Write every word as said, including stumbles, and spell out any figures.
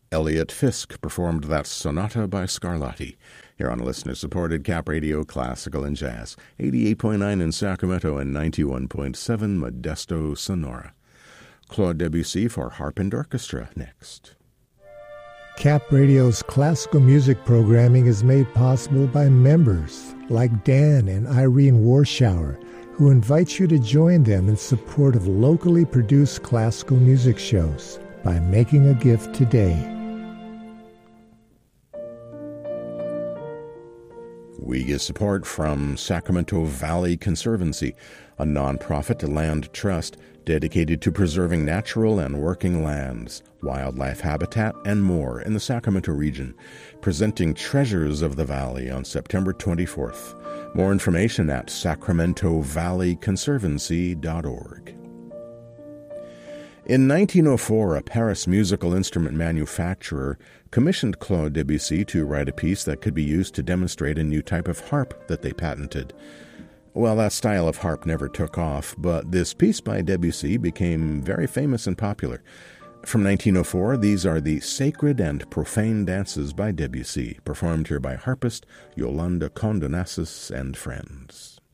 Elliot Fisk performed that sonata by Scarlatti here on listener-supported Cap Radio Classical and Jazz, eighty-eight point nine in Sacramento and ninety-one point seven Modesto, Sonora. Claude Debussy for harp and orchestra next. Cap Radio's classical music programming is made possible by members like Dan and Irene Warschauer, who invite you to join them in support of locally produced classical music shows by making a gift today. We get support from Sacramento Valley Conservancy, a nonprofit land trust dedicated to preserving natural and working lands, wildlife habitat, and more in the Sacramento region, presenting Treasures of the Valley on September twenty-fourth. More information at sacramento valley conservancy dot org. In nineteen oh four, a Paris musical instrument manufacturer commissioned Claude Debussy to write a piece that could be used to demonstrate a new type of harp that they patented. Well, that style of harp never took off, but this piece by Debussy became very famous and popular. From nineteen oh four, these are the Sacred and Profane Dances by Debussy, performed here by harpist Yolanda Condonassis and friends.